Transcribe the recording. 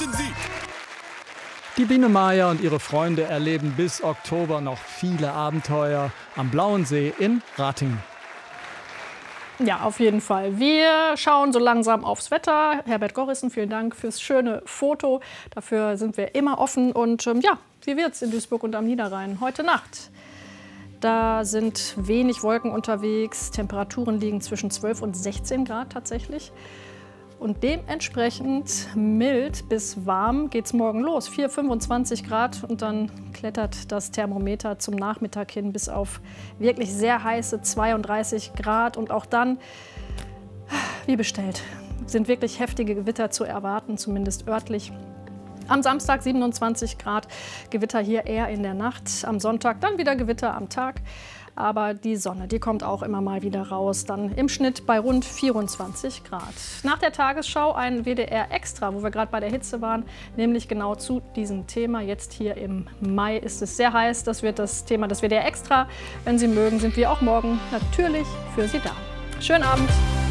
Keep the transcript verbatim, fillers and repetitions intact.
Schießen Sie! Die Biene Maya und ihre Freunde erleben bis Oktober noch viele Abenteuer am Blauen See in Ratingen. Ja, auf jeden Fall. Wir schauen so langsam aufs Wetter. Herbert Gorrissen, vielen Dank fürs schöne Foto. Dafür sind wir immer offen. Und ähm, ja, wie wird's in Duisburg und am Niederrhein heute Nacht? Da sind wenig Wolken unterwegs. Temperaturen liegen zwischen zwölf und sechzehn Grad tatsächlich. Und dementsprechend mild bis warm geht es morgen los. vier, fünfundzwanzig Grad und dann klettert das Thermometer zum Nachmittag hin bis auf wirklich sehr heiße zweiunddreißig Grad. Und auch dann, wie bestellt, sind wirklich heftige Gewitter zu erwarten, zumindest örtlich. Am Samstag siebenundzwanzig Grad, Gewitter hier eher in der Nacht. Am Sonntag dann wieder Gewitter am Tag. Aber die Sonne, die kommt auch immer mal wieder raus, dann im Schnitt bei rund vierundzwanzig Grad. Nach der Tagesschau ein W D R Extra, wo wir gerade bei der Hitze waren, nämlich genau zu diesem Thema. Jetzt hier im Mai ist es sehr heiß, das wird das Thema des W D R Extra. Wenn Sie mögen, sind wir auch morgen natürlich für Sie da. Schönen Abend!